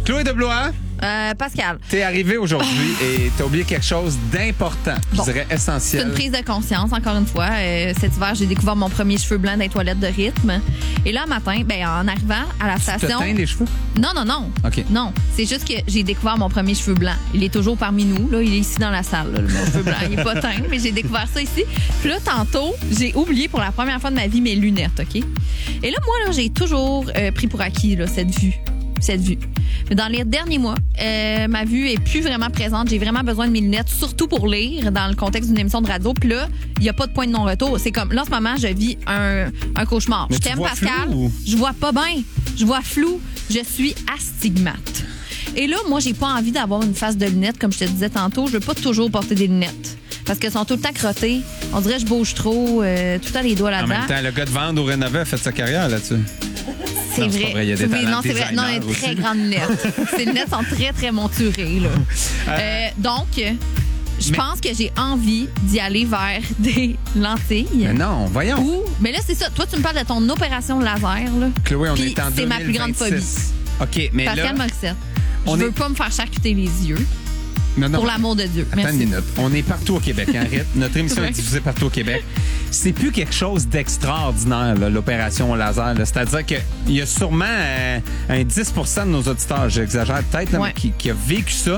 Chloé de Blois. Pascal. T'es arrivé aujourd'hui et t'as oublié quelque chose d'important, je dirais essentiel. C'est une prise de conscience, encore une fois. Cet hiver, j'ai découvert mon premier cheveu blanc dans les toilettes de rythme. Et là, matin, en arrivant à la station... Tu te teins les cheveux? Non. OK. Non, c'est juste que j'ai découvert mon premier cheveu blanc. Il est toujours parmi nous. Là, il est ici dans la salle, là, mon cheveu blanc. Il est pas teint, mais j'ai découvert ça ici. Puis là, tantôt, j'ai oublié pour la première fois de ma vie mes lunettes, OK? Et là, moi, j'ai toujours pris pour acquis là, cette vue. Dans les derniers mois, ma vue est plus vraiment présente. J'ai vraiment besoin de mes lunettes, surtout pour lire dans le contexte d'une émission de radio. Puis là, il n'y a pas de point de non-retour. C'est comme, là, en ce moment, je vis un cauchemar. Mais je t'aime, Pascal. Flou? Je vois pas bien. Je vois flou. Je suis astigmate. Et là, moi, j'ai pas envie d'avoir une face de lunettes, comme je te disais tantôt. Je veux pas toujours porter des lunettes. Parce qu'elles sont tout le temps crottées. On dirait que je bouge trop, tout le temps les doigts là-dedans. En même temps, le gars de vente au Rénové a fait sa carrière là-dessus. C'est Non, vrai. c'est pas vrai, il y a des talents Non, c'est vrai. Non, il y a designers très aussi. grandes lunettes. Ces lunettes sont très, très monturées. Là. Donc, je pense que j'ai envie d'y aller vers des lentilles. Mais non, voyons. Mais là, c'est ça. Toi, tu me parles de ton opération laser. Là. Chloé, on Puis est en 2026. c'est ma plus grande phobie. OK, mais Pascal là... Morissette. Je on veux est- pas me faire charcuter les yeux. Non, Pour l'amour de Dieu. Attends Merci. une minute. On est partout au Québec, hein, Rit? Notre émission Ouais. est diffusée partout au Québec. C'est plus quelque chose d'extraordinaire, là, l'opération laser. Là. C'est-à-dire qu'il y a sûrement un 10 de nos auditeurs, j'exagère peut-être, là, Ouais. mais qui a vécu ça.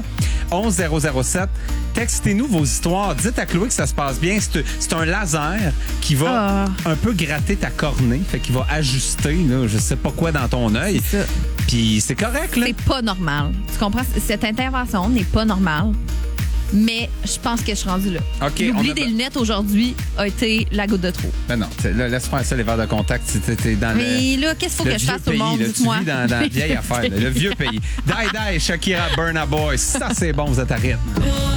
11007. Textez-nous vos histoires. Dites à Chloé que ça se passe bien. C'est un laser qui va un peu gratter ta cornée. Fait qu'il va ajuster, là, je sais pas quoi dans ton œil. C'est ça. Puis c'est correct, là. C'est pas normal. Tu comprends? Cette intervention n'est pas normale. Mais je pense que je suis rendue là. OK, L'oubli on a- des lunettes aujourd'hui a été la goutte de trop. Ben non, là, laisse faire ça, les verres de contact. T'es dans Mais là, qu'est-ce qu'il faut le que je vieux fasse au pays, monde? là. Tu Dites-moi. vis dans la vieille affaire, là, le vieux pays. Die, Shakira, Burna Boy. Ça, c'est bon, vous êtes à rythme.